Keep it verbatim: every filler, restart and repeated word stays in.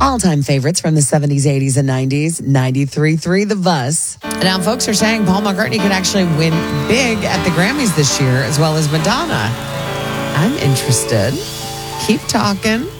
All-time favorites from the seventies, eighties, and nineties. ninety-three point three The Buzz. Now, folks are saying Paul McCartney could actually win big at the Grammys this year, as well as Madonna. I'm interested. Keep talking.